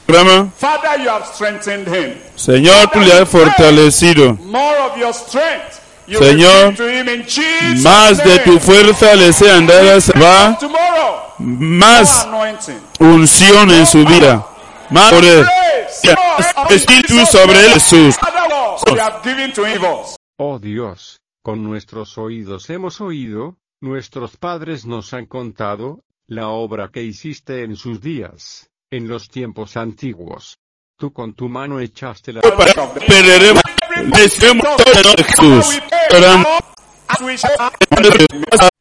programa. Father, you have strengthened him. Señor, tú le has fortalecido. More of your strength. You Señor, will give to him in Jesus' más de tu name. fuerza le sean dadas, va Tomorrow, más more anointing. unción en su vida, más poder, Grace, more espíritu sobre él, Jesús. Other laws we have given to evils. Oh Dios, con nuestros oídos hemos oído, nuestros padres nos han contado, la obra que hiciste en sus días, en los tiempos antiguos. Tú con tu mano echaste la... Perderemos, destruiremos todo en Jesús. Orando. As we shall